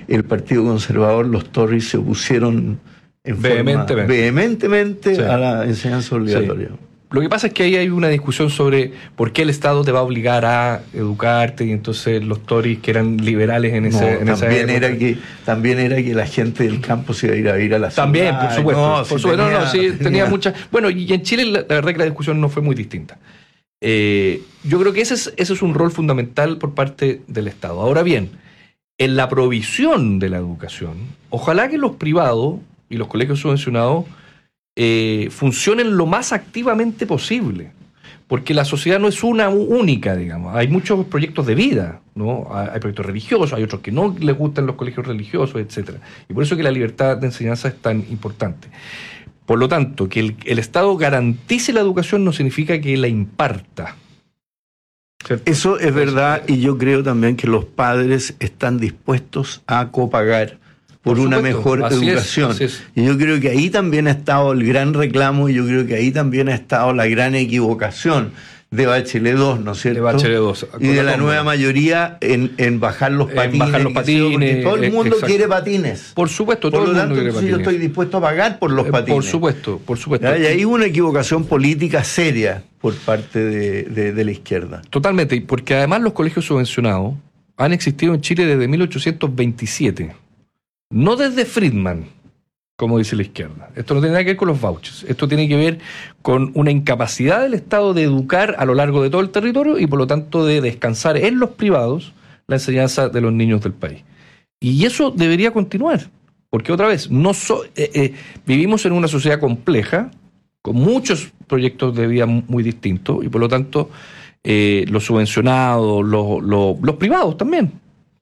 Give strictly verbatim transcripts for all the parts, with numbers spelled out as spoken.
el Partido Conservador, los Tories, se opusieron en vehementemente, forma, vehementemente sí. a la enseñanza obligatoria. Sí. Lo que pasa es que ahí hay una discusión sobre por qué el Estado te va a obligar a educarte, y entonces los Tories, que eran liberales en, ese, no, en esa también época. era que También era que la gente del campo se iba a ir a vivir a la ciudad. También, por supuesto. No, por si supuesto tenía, no, no, sí, tenía, tenía muchas... Bueno, y en Chile la, la verdad que la discusión no fue muy distinta. Eh, yo creo que ese es, ese es un rol fundamental por parte del Estado. Ahora bien, en la provisión de la educación, ojalá que los privados y los colegios subvencionados eh, funcionen lo más activamente posible. Porque la sociedad no es una única, digamos. Hay muchos proyectos de vida, ¿no? Hay proyectos religiosos, hay otros que no les gustan los colegios religiosos, etcétera. Y por eso que la libertad de enseñanza es tan importante. Por lo tanto, que el, el Estado garantice la educación no significa que la imparta. ¿Cierto? Eso es verdad, y yo creo también que los padres están dispuestos a copagar por, por una supuesto, mejor así educación. Es, es. Y yo creo que ahí también ha estado el gran reclamo, y yo creo que ahí también ha estado la gran equivocación de Bachelet dos, ¿no es cierto? De Bachelet dos. Y de la nueva mayoría en, en bajar los patines. En bajar los patines. Porque todo el mundo exacto. quiere patines. Por supuesto, todo por lo el tanto, mundo quiere patines. Yo estoy dispuesto a pagar por los patines. Por supuesto, por supuesto. Y ahí hubo una equivocación política seria por parte de, de, de la izquierda. Totalmente, porque además los colegios subvencionados han existido en Chile desde mil ochocientos veintisiete. No desde Friedman, como dice la izquierda. Esto no tiene nada que ver con los vouchers. Esto tiene que ver con una incapacidad del Estado de educar a lo largo de todo el territorio y por lo tanto de descansar en los privados la enseñanza de los niños del país. Y eso debería continuar, porque otra vez, no so, eh, eh, vivimos en una sociedad compleja, con muchos proyectos de vida muy distintos, y por lo tanto eh, los subvencionados, los, los, los privados también,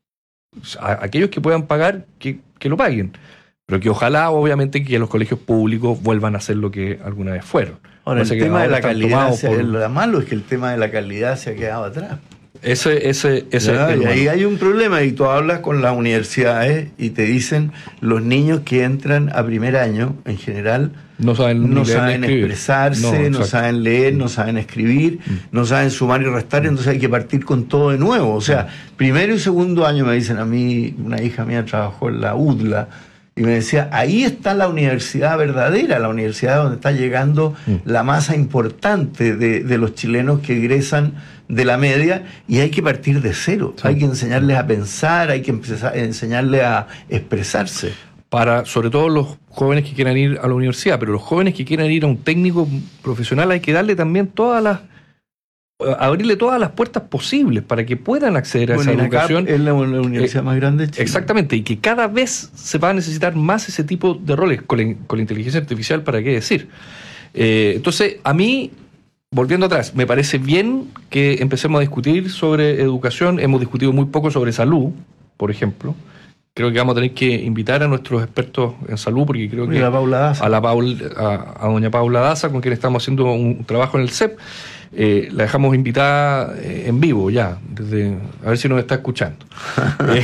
a, aquellos que puedan pagar, que, que lo paguen. Pero que ojalá, obviamente, que los colegios públicos vuelvan a ser lo que alguna vez fueron. Ahora, el tema de la calidad, se, por... lo malo es que el tema de la calidad se ha quedado atrás. Ese, ese, ese ¿verdad? es y ahí hay un problema, y tú hablas con las universidades y te dicen, los niños que entran a primer año, en general, no saben, no saben expresarse, no, no saben leer, no saben escribir, mm. no saben sumar y restar, entonces hay que partir con todo de nuevo. O sea, primero y segundo año, me dicen a mí, una hija mía trabajó en la U D L A, y me decía, ahí está la universidad verdadera, la universidad donde está llegando mm. la masa importante de, de los chilenos que egresan de la media, y hay que partir de cero. Sí. Hay que enseñarles a pensar, hay que empezar, enseñarles a expresarse. Para, sobre todo los jóvenes que quieran ir a la universidad, pero los jóvenes que quieran ir a un técnico profesional hay que darle también todas las, abrirle todas las puertas posibles para que puedan acceder a bueno, esa educación. Es la, la universidad eh, más grande de Chile. Exactamente, y que cada vez se va a necesitar más ese tipo de roles con la, con la inteligencia artificial, ¿para qué decir? Eh, entonces, a mí, volviendo atrás, me parece bien que empecemos a discutir sobre educación. Hemos discutido muy poco sobre salud, por ejemplo. Creo que vamos a tener que invitar a nuestros expertos en salud, porque creo que la Paula Daza. a la Paula, a, a doña Paula Daza, con quien estamos haciendo un trabajo en el C E P, eh, la dejamos invitada eh, en vivo ya, desde, a ver si nos está escuchando. eh,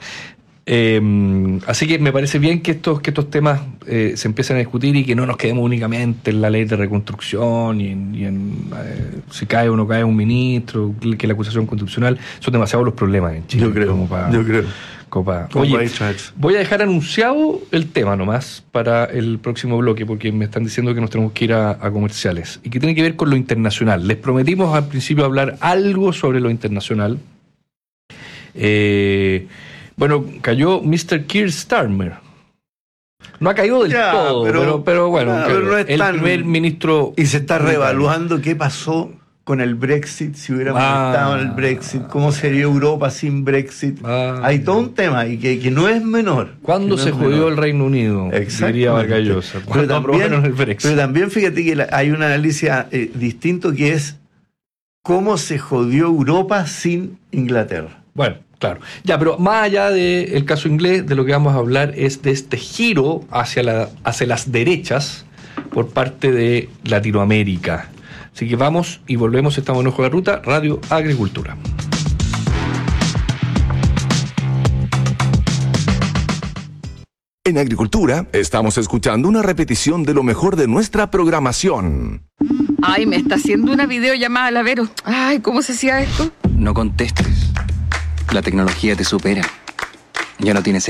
eh, así que me parece bien que estos, que estos temas eh, se empiecen a discutir y que no nos quedemos únicamente en la ley de reconstrucción y en, y en eh, si cae o no cae un ministro, que la acusación constitucional. Son demasiados los problemas en Chile. Yo creo, como para, yo creo. Copa. Oye, voy a dejar anunciado el tema nomás para el próximo bloque, porque me están diciendo que nos tenemos que ir a, a comerciales, y que tiene que ver con lo internacional. Les prometimos al principio hablar algo sobre lo internacional. Eh, bueno, cayó mister Keir Starmer. No ha caído del ya, todo, pero, pero, pero bueno, no, pero no es el tan, primer ministro... Y se está reevaluando qué pasó con el Brexit, si hubiéramos ah, estado en el Brexit, cómo sería Europa sin Brexit. Ah, hay todo un tema, y que, que no es menor. ¿Cuándo no se jodió el Reino Unido? Diría Vargallosa. Pero también, el Brexit. pero también fíjate que la, hay un análisis eh, distinto, que es cómo se jodió Europa sin Inglaterra. Bueno, claro. Ya, pero más allá del caso inglés, de lo que vamos a hablar es de este giro hacia, la, hacia las derechas por parte de Latinoamérica. Así que vamos y volvemos, estamos en Ojo de la Ruta, Radio Agricultura. En Agricultura estamos escuchando una repetición de lo mejor de nuestra programación. Ay, me está haciendo una videollamada la Vero. Ay, ¿cómo se hacía esto? No contestes. La tecnología te supera. Ya no tienes